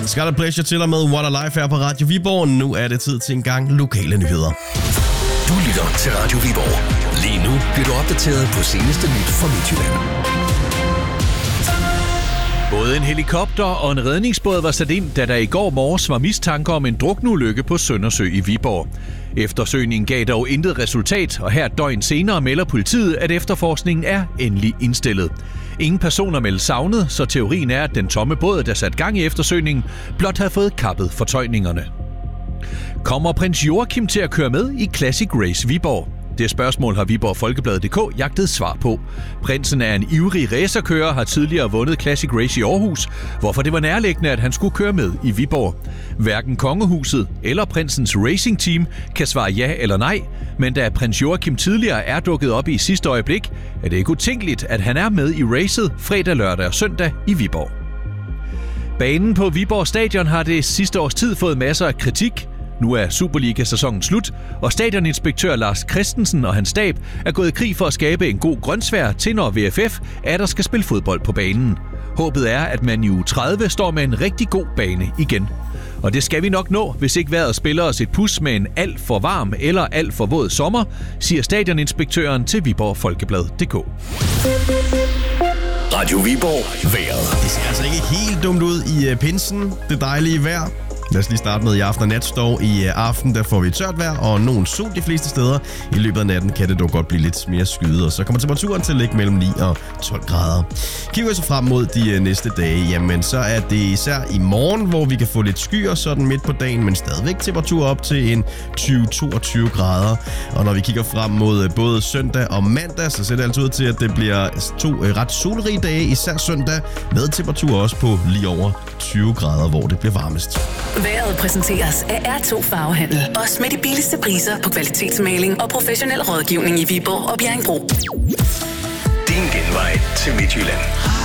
Skal der pleasure til og med What a Life her på Radio Viborg. Nu er det tid til en gang lokale nyheder. Du lytter til Radio Viborg. Lige nu bliver du opdateret på seneste nyt fra Midtjylland. Både en helikopter og en redningsbåd var sat ind, da der i går morges var mistanke om en drukneulykke på Søndersø i Viborg. Eftersøgningen gav dog intet resultat, og her et døgn senere melder politiet, at efterforskningen er endelig indstillet. Ingen personer meldes savnet, så teorien er, at den tomme båd, der satte gang i eftersøgningen, blot havde fået kappet fortøjningerne. Kommer prins Joachim til at køre med i Classic Race Viborg? Det spørgsmål har Viborg Folkeblad.dk jagtet svar på. Prinsen er en ivrig racerkører og har tidligere vundet Classic Race i Aarhus, hvorfor det var nærliggende, at han skulle køre med i Viborg. Hverken kongehuset eller prinsens racingteam kan svare ja eller nej, men da prins Joachim tidligere er dukket op i sidste øjeblik, er det ikke utænkeligt, at han er med i racet fredag, lørdag og søndag i Viborg. Banen på Viborg Stadion har det sidste års tid fået masser af kritik. Nu er Superliga-sæsonen slut, og stadioninspektør Lars Christensen og hans stab er gået i krig for at skabe en god grønsvær til, når VFF er der skal spille fodbold på banen. Håbet er, at man i uge 30 står med en rigtig god bane igen. Og det skal vi nok nå, hvis ikke vejret spiller os et pus med en alt for varm eller alt for våd sommer, siger stadioninspektøren til Viborg Folkeblad.dk. Radio Viborg. Vejret. Det ser altså ikke helt dumt ud i pinsen. Det dejlige vejr. Lad os lige starte med i aften og nat. Står i aften, der får vi tørt vejr og nogen sol de fleste steder. I løbet af natten kan det dog godt blive lidt mere skyet, og så kommer temperaturen til at ligge mellem 9 og 12 grader. Kigger vi så frem mod de næste dage, jamen så er det især i morgen, hvor vi kan få lidt skyer sådan midt på dagen, men stadigvæk temperatur op til en 20-22 grader. Og når vi kigger frem mod både søndag og mandag, så ser det altså ud til, at det bliver to ret solrige dage, især søndag, med temperatur også på lige over 20 grader, hvor det bliver varmest. Vejret præsenteres af R2 Farvehandel. Også med de billigste priser på kvalitetsmaling og professionel rådgivning i Viborg og Bjerringbro. Din genvej til Midtjylland.